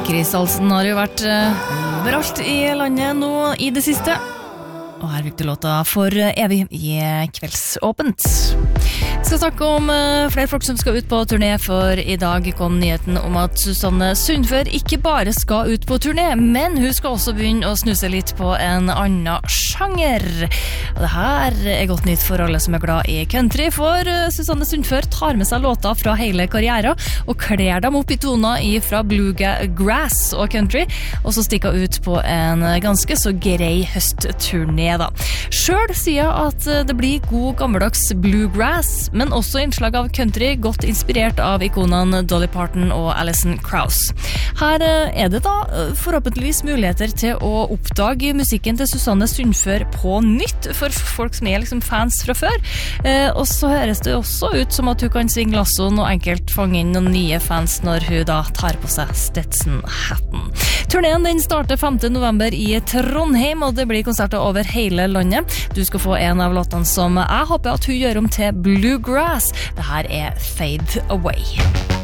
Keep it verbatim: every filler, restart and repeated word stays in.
Chris Olsen har jo vært overalt i landet nå i det siste. Og her fikk du låta For evig i Kveldsåpent. Vi skal snakke om uh, flere folk som skal ut på turné, for i dag kom nyheten om at Susanne Sundfør ikke bare skal ut på turné, men hun skal også begynne å snuse litt på en annen sjanger. Og det her er godt nytt for alle som er glad i country, for uh, Susanne Sundfør tar med seg låter fra hele karrieren og kler dem opp i toner fra bluegrass og country, og så stikker hun ut på en ganske så grei høstturné da. Selv sier jeg at det blir god gammeldags bluegrass, men også innslag av country, godt inspirert av ikonene Dolly Parton og Alison Krauss. Her er det da forhåpentligvis muligheter til å oppdage musikken til Susanne Sundfør på nytt, for folk som er liksom fans fra før. Eh, og så høres det også ut som at hun kan svinge lassoen og enkelt fange inn noen nye fans når hun da tar på seg Stetson-hatten. Turneen den starter femte november i Trondheim, og det blir konserter over hele landet. Du skal få en av låtene som jeg håper at hun gjør om til bluegrass. Det her er Fade Away.